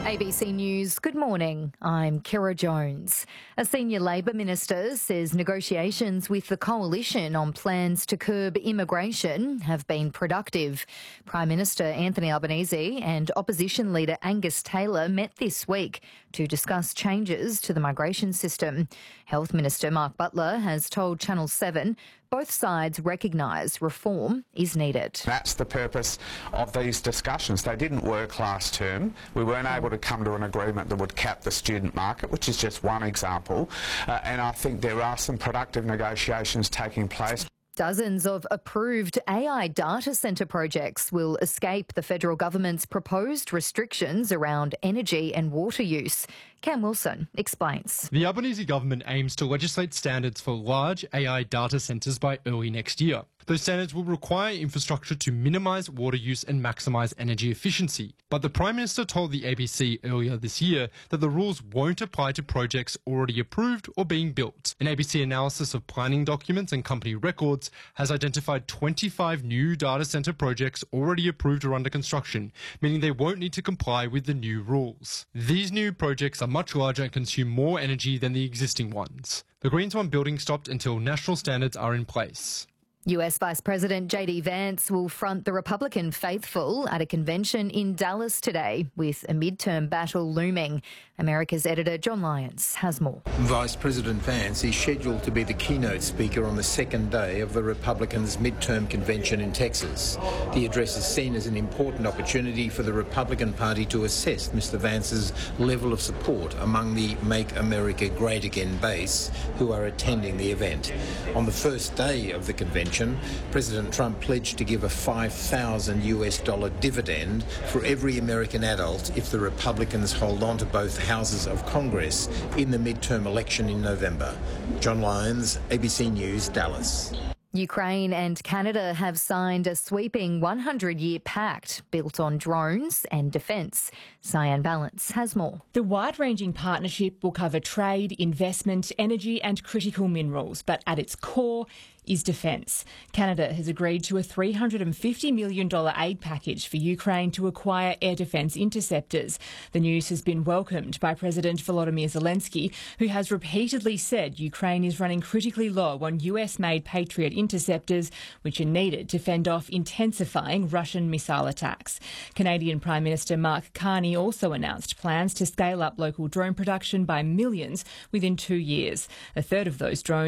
ABC News, good morning. I'm Kira Jones. A senior Labor minister says negotiations with the coalition on plans to curb immigration have been productive. Prime Minister Anthony Albanese and opposition leader Angus Taylor met this week to discuss changes to the migration system. Health Minister Mark Butler has told Channel 7 both sides recognise reform is needed. That's the purpose of these discussions. They didn't work last term. We weren't able to come to an agreement that would cap the student market, which is just one example. And I think there are some productive negotiations taking place. Dozens of approved AI data centre projects will escape the federal government's proposed restrictions around energy and water use. Cam Wilson explains. The Albanese government aims to legislate standards for large AI data centres by early next year. Those standards will require infrastructure to minimise water use and maximise energy efficiency. But the Prime Minister told the ABC earlier this year that the rules won't apply to projects already approved or being built. An ABC analysis of planning documents and company records has identified 25 new data centre projects already approved or under construction, meaning they won't need to comply with the new rules. These new projects are much larger and consume more energy than the existing ones. The Greens want building stopped until national standards are in place. US Vice President JD Vance will front the Republican faithful at a convention in Dallas today with a midterm battle looming. America's editor John Lyons has more. Vice President Vance is scheduled to be the keynote speaker on the second day of the Republicans' midterm convention in Texas. The address is seen as an important opportunity for the Republican Party to assess Mr. Vance's level of support among the Make America Great Again base who are attending the event. On the first day of the convention, President Trump pledged to give a $5,000 dividend for every American adult if the Republicans hold on to both houses of Congress in the midterm election in November. John Lyons, ABC News, Dallas. Ukraine and Canada have signed a sweeping 100-year pact built on drones and defence. Cyan Balance has more. The wide-ranging partnership will cover trade, investment, energy and critical minerals, but at its core is defence. Canada has agreed to a $350 million aid package for Ukraine to acquire air defence interceptors. The news has been welcomed by President Volodymyr Zelensky, who has repeatedly said Ukraine is running critically low on US-made Patriot interceptors, which are needed to fend off intensifying Russian missile attacks. Canadian Prime Minister Mark Carney also announced plans to scale up local drone production by millions within 2 years. A third of those drones